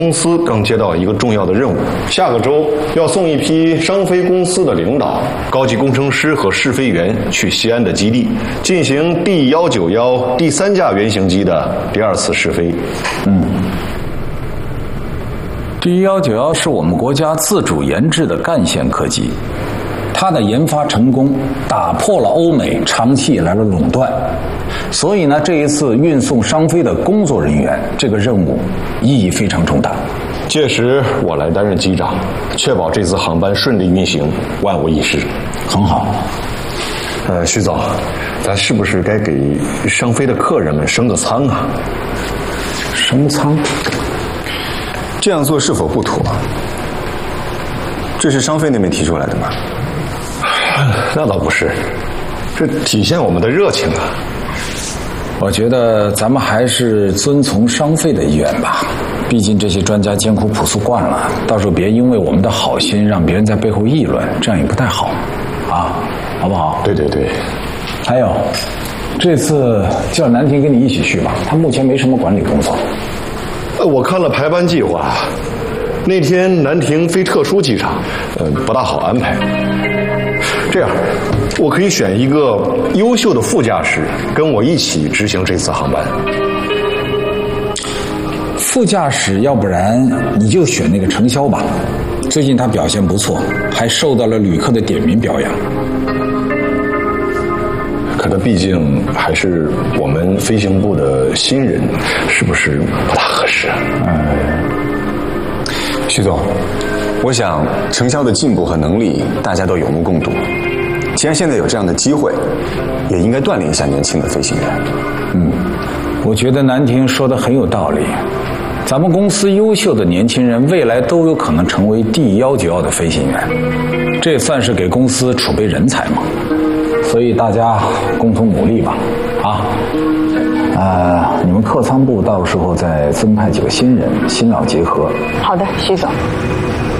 公司刚接到一个重要的任务，下个周要送一批商飞公司的领导、高级工程师和试飞员去西安的基地，进行D191第3架原型机的第2次试飞。 D191是我们国家自主研制的干线客机，它的研发成功打破了欧美长期以来的垄断，所以呢，这一次运送商飞的工作人员，这个任务意义非常重大。 届时我来担任机长，确保这次航班顺利运行，万无一失。 很好。 徐总，咱是不是该给商飞的客人们升个舱啊？ 升舱？ 这样做是否不妥？这是商飞那边提出来的吗？ 那倒不是，这体现我们的热情啊。 我觉得咱们还是遵从商飞的意愿吧，毕竟这些专家艰苦朴素惯了，到时候别因为我们的好心让别人在背后议论，这样也不太好啊，好不好？ 对对对。 还有，这次叫南婷跟你一起去吧，他目前没什么管理工作。 我看了排班计划，那天南婷飞特殊机场，不大好安排。这样，我可以选一个优秀的副驾驶跟我一起执行这次航班。 副驾驶，要不然你就选那个程潇吧，最近他表现不错，还受到了旅客的点名表扬。 可他毕竟还是我们飞行部的新人，是不是不大合适啊？ 徐总，我想程潇的进步和能力大家都有目共睹。既然现在有这样的机会，也应该锻炼一下年轻的飞行员。 我觉得南婷说的很有道理。咱们公司优秀的年轻人未来都有可能成为D191的飞行员，这算是给公司储备人才嘛。所以大家共同努力吧，你们客舱部到时候再增派几个新人，新老结合。 好的，徐总。